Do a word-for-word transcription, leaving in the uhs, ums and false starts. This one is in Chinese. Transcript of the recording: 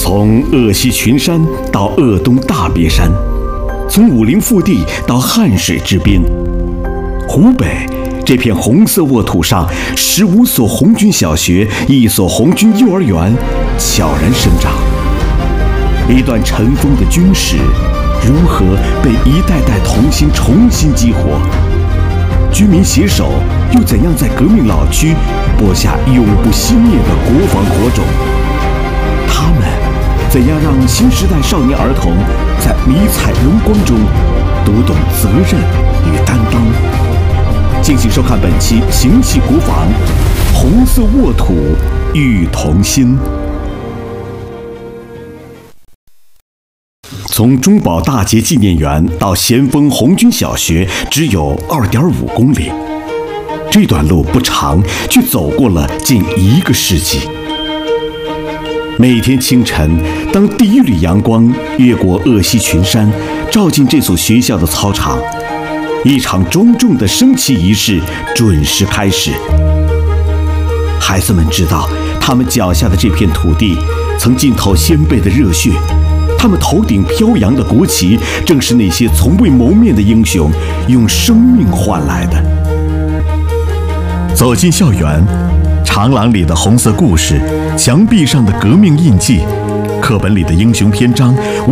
从鄂西群山到鄂东大别山，从武陵腹地到汉水之滨，湖北这片红色沃土上，十五所红军小学、一所红军幼儿园悄然生长。一段尘封的军史，如何被一代代童心重新激活？居民携手又怎样在革命老区播下永不熄灭的国防火种？他们怎样让新时代少年儿童在迷彩荣光中读懂责任与担当？敬请收看本期《形系国防》，红色沃土育童心。从中保大捷纪念园到咸丰红军小学只有 二点五公里，这段路不长，却走过了近一个世纪。每天清晨，当第一缕阳光越过鄂西群山，照进这所学校的操场，一场庄重的升旗仪式准时开始。孩子们知道，他们脚下的这片土地曾浸透先辈的热血，他们头顶飘扬的国旗，正是那些从未谋面的英雄用生命换来的。走进校园，长廊里的红色故事，墙壁上的革命印记，课本里的英雄篇章，